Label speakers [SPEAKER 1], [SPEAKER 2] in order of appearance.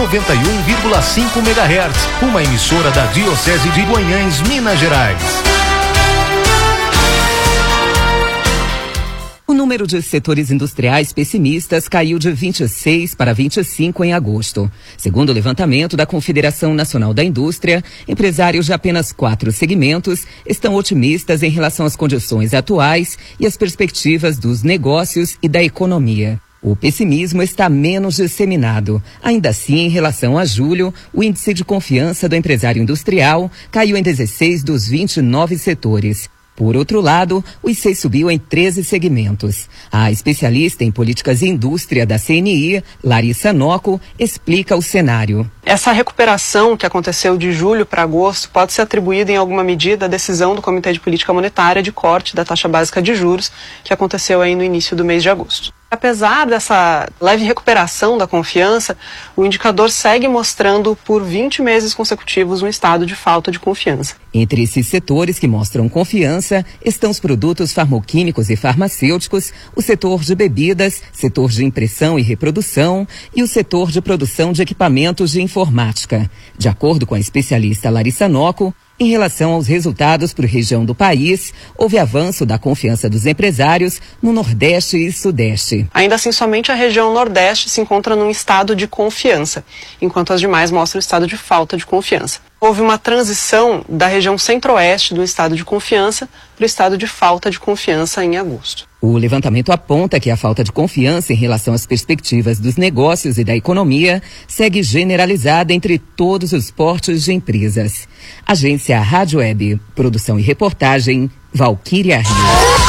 [SPEAKER 1] 91,5 MHz, uma emissora da Diocese de Guanhães, Minas Gerais.
[SPEAKER 2] O número de setores industriais pessimistas caiu de 26 para 25 em agosto. Segundo o levantamento da Confederação Nacional da Indústria, empresários de apenas 4 segmentos estão otimistas em relação às condições atuais e às perspectivas dos negócios e da economia. O pessimismo está menos disseminado. Ainda assim, em relação a julho, o índice de confiança do empresário industrial caiu em 16 dos 29 setores. Por outro lado, o IC subiu em 13 segmentos. A especialista em políticas e indústria da CNI, Larissa Noco, explica o cenário.
[SPEAKER 3] Essa recuperação que aconteceu de julho para agosto pode ser atribuída em alguma medida à decisão do Comitê de Política Monetária de corte da taxa básica de juros, que aconteceu aí no início do mês de agosto. Apesar dessa leve recuperação da confiança, o indicador segue mostrando por 20 meses consecutivos um estado de falta de confiança.
[SPEAKER 2] Entre esses setores que mostram confiança estão os produtos farmacêuticos e farmacêuticos, o setor de bebidas, setor de impressão e reprodução e o setor de produção de equipamentos de informática. De acordo com a especialista Larissa Noco, em relação aos resultados por região do país, houve avanço da confiança dos empresários no Nordeste e Sudeste.
[SPEAKER 3] Ainda assim, somente a região Nordeste se encontra num estado de confiança, enquanto as demais mostram estado de falta de confiança. Houve uma transição da região Centro-Oeste do estado de confiança para o estado de falta de confiança em agosto.
[SPEAKER 2] O levantamento aponta que a falta de confiança em relação às perspectivas dos negócios e da economia segue generalizada entre todos os portes de empresas. Agência Rádio Web, produção e reportagem, Valquíria Rio.